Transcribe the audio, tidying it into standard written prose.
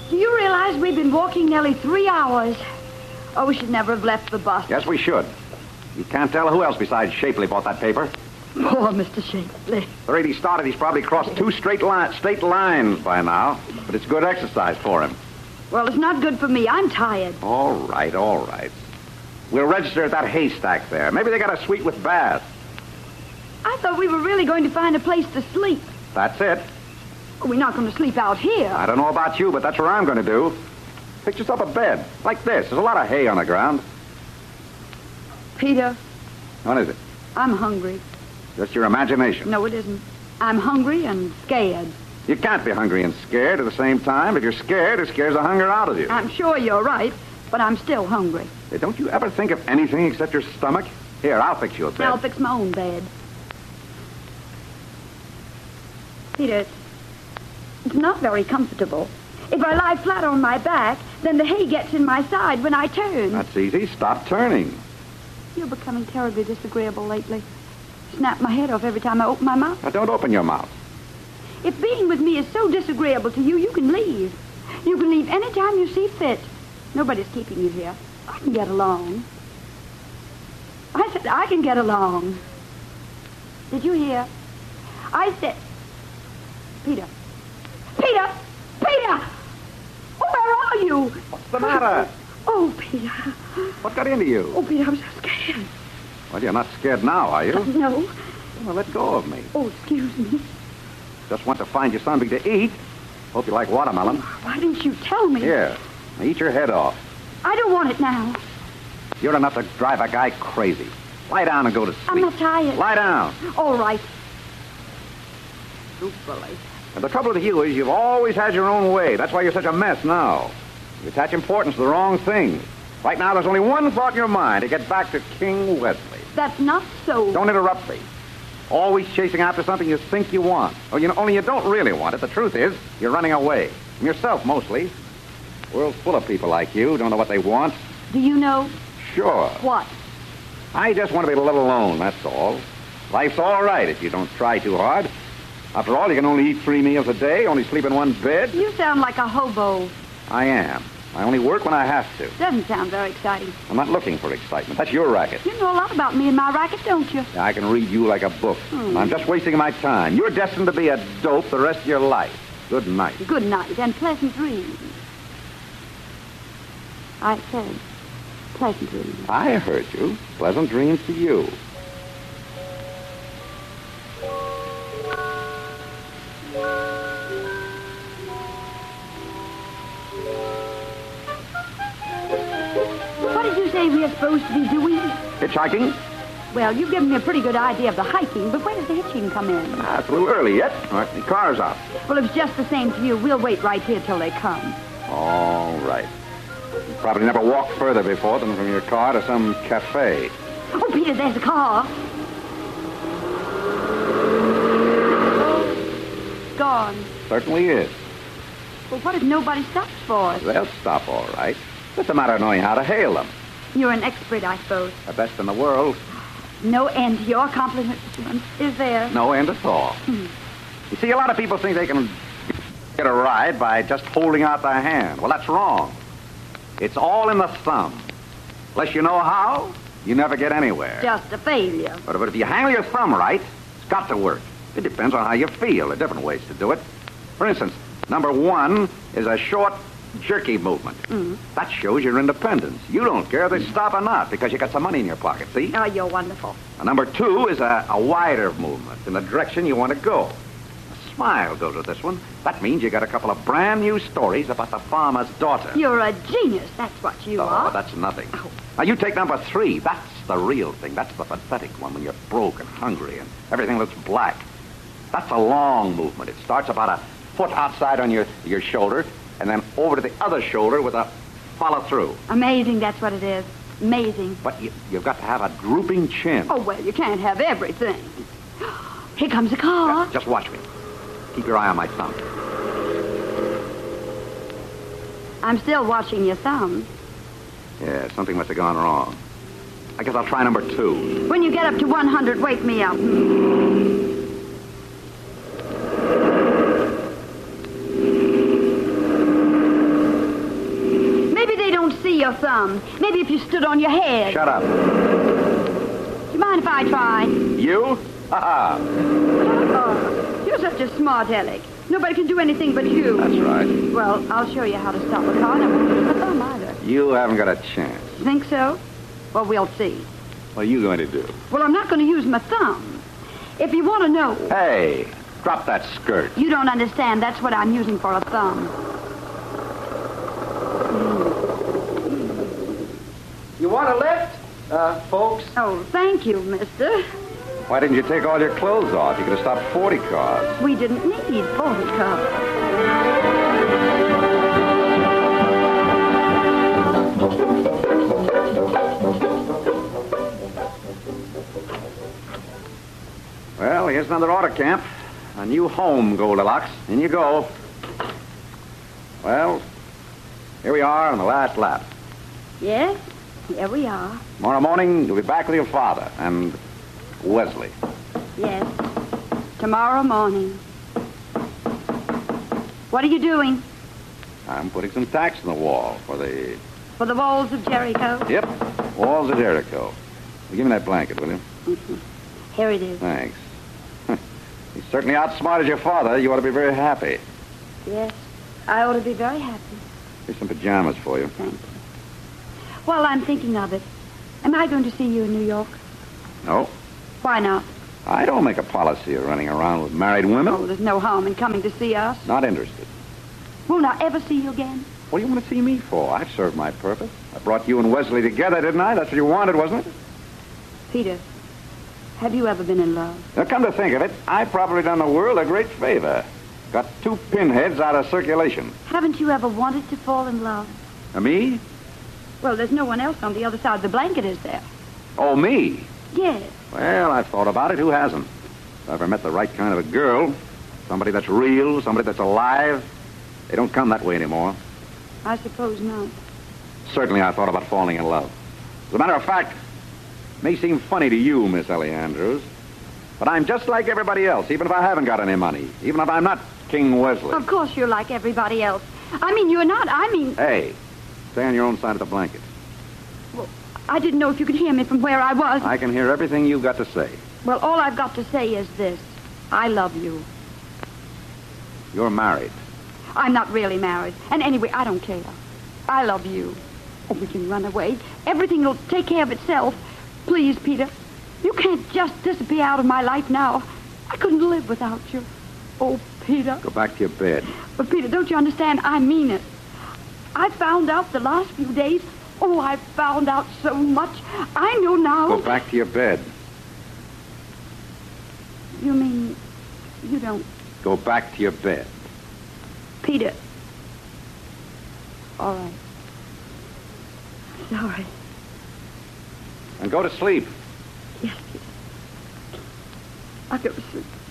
Do you realize we've been walking nearly 3 hours? Oh, we should never have left the bus. Yes, we should. You can't tell who else besides Shapley bought that paper. Poor Mr. Shapley. The rate he started, he's probably crossed 2 straight lines by now. But it's good exercise for him. Well, it's not good for me. I'm tired. All right, all right. We'll register at that haystack there. Maybe they got a suite with bath. I thought we were really going to find a place to sleep. That's it. We're not going to sleep out here. I don't know about you, but that's what I'm going to do. Fix yourself a bed, like this. There's a lot of hay on the ground. Peter. What is it? I'm hungry. Just your imagination. No, it isn't. I'm hungry and scared. You can't be hungry and scared at the same time. If you're scared, it scares the hunger out of you. I'm sure you're right, but I'm still hungry. Hey, don't you ever think of anything except your stomach? Here, I'll fix you a bed. I'll fix my own bed. Peter, it's not very comfortable. If I lie flat on my back, then the hay gets in my side when I turn. That's easy. Stop turning. You're becoming terribly disagreeable lately. Snap my head off every time I open my mouth. Now, don't open your mouth. If being with me is so disagreeable to you, you can leave. You can leave any time you see fit. Nobody's keeping you here. I can get along. I said I can get along. Did you hear? I said... Peter. Peter! Peter! Oh, where are you? What's the matter? Oh, Peter. What got into you? Oh, Peter, I'm so scared. Well, you're not scared now, are you? No. Well, let go of me. Oh, excuse me. Just want to find you something to eat. Hope you like watermelon. Why didn't you tell me? Here, now eat your head off. I don't want it now. You're enough to drive a guy crazy. Lie down and go to sleep. I'm not tired. Lie down. All right. Truthfully. And the trouble with you is you've always had your own way. That's why you're such a mess now. You attach importance to the wrong thing. Right now, there's only one thought in your mind, to get back to King Wesley. That's not so. Don't interrupt me. Always chasing after something you think you want. Or only you don't really want it. The truth is, you're running away. From yourself, mostly. The world's full of people like you, don't know what they want. Do you know? Sure. What? I just want to be let alone, that's all. Life's all right if you don't try too hard. After all, you can only eat 3 meals a day, only sleep in one bed. You sound like a hobo. I am. I only work when I have to. Doesn't sound very exciting. I'm not looking for excitement. That's your racket. You know a lot about me and my racket, don't you? I can read you like a book. I'm just wasting my time. You're destined to be a dope the rest of your life. Good night. Good night and pleasant dreams. I said pleasant dreams. I heard you. Pleasant dreams to you. What did you say we are supposed to be doing? Hitchhiking? Well, you've given me a pretty good idea of the hiking, but where does the hitching come in? It's a little early yet. The car's out. Well, if it's just the same to you, we'll wait right here till they come. All right. You probably never walked further before than from your car to some cafe. Oh, Peter, there's a car. Oh, gone. Certainly is. Well, what if nobody stops for us? They'll stop all right. It's a matter of knowing how to hail them. You're an expert, I suppose. The best in the world. No end to your accomplishments, is there? No end at all. You see, a lot of people think they can get a ride by just holding out their hand. Well, that's wrong. It's all in the thumb. Unless you know how, you never get anywhere. Just a failure. But if you handle your thumb right, it's got to work. It depends on how you feel. There are different ways to do it. For instance, number 1 is a short, jerky movement. That shows your independence. You don't care if they stop or not because you got some money in your pocket, see? Oh, you're wonderful. And number 2 is a wider movement in the direction you want to go. A smile goes with this one. That means you got a couple of brand new stories about the farmer's daughter. You're a genius. That's what you are. Oh, that's nothing. Now, you take number 3. That's the real thing. That's the pathetic one when you're broke and hungry and everything looks black. That's a long movement. It starts about a foot outside on your shoulder and then over to the other shoulder with a follow-through. Amazing, that's what it is. Amazing. But you've got to have a drooping chin. Oh, well, you can't have everything. Here comes a car. Yeah, just watch me. Keep your eye on my thumb. I'm still watching your thumb. Yeah, something must have gone wrong. I guess I'll try number 2. When you get up to 100, wake me up. thumb. Maybe if you stood on your head. Shut up. Do you mind if I try? You? Ha-ha. Oh, you're such a smart aleck. Nobody can do anything but you. That's right. Well, I'll show you how to stop a car, and I won't use my thumb either. You haven't got a chance. Think so? Well, we'll see. What are you going to do? Well, I'm not going to use my thumb. If you want to know... Hey, drop that skirt. You don't understand. That's what I'm using for a thumb. You want a lift, folks? Oh, thank you, mister. Why didn't you take all your clothes off? You could have stopped 40 cars. We didn't need 40 cars. Well, here's another auto camp. A new home, Goldilocks. In you go. Well, here we are on the last lap. Yes, here we are. Tomorrow morning, you'll be back with your father and Wesley. Yes, tomorrow morning. What are you doing? I'm putting some tacks in the wall for the... For the walls of Jericho? Yep, walls of Jericho. Well, give me that blanket, will you? Mm-hmm. Here it is. Thanks. You certainly outsmarted your father. You ought to be very happy. Yes, I ought to be very happy. Here's some pajamas for you. Thank you. Well, I'm thinking of it. Am I going to see you in New York? No, Why not? I don't make a policy of running around with married women. Oh, there's no harm in coming to see us. Not interested. Won't I ever see you again? What do you want to see me for? I've served my purpose. I brought you and Wesley together, didn't I? That's what you wanted, wasn't it? Peter, have you ever been in love? Now, come to think of it, I've probably done the world a great favor. Got 2 pinheads out of circulation. Haven't you ever wanted to fall in love? Me? Well, there's no one else on the other side of the blanket, is there? Oh, me? Yes. Well, I've thought about it. Who hasn't? If I ever met the right kind of a girl, somebody that's real, somebody that's alive, they don't come that way anymore. I suppose not. Certainly I thought about falling in love. As a matter of fact, it may seem funny to you, Miss Ellie Andrews, but I'm just like everybody else, even if I haven't got any money, even if I'm not King Wesley. Of course you're like everybody else. I mean, you're not. I mean... Hey, stay on your own side of the blanket. Well, I didn't know if you could hear me from where I was. I can hear everything you've got to say. Well, all I've got to say is this. I love you. You're married. I'm not really married. And anyway, I don't care. I love you. Oh, we can run away. Everything will take care of itself. Please, Peter. You can't just disappear out of my life now. I couldn't live without you. Oh, Peter. Go back to your bed. But, Peter, don't you understand? I mean it. I found out the last few days. Oh, I found out so much. I know now. Go back to your bed. You mean you don't... Go back to your bed. Peter. All right. Sorry. And go to sleep. Yes, Peter. I'll go to sleep.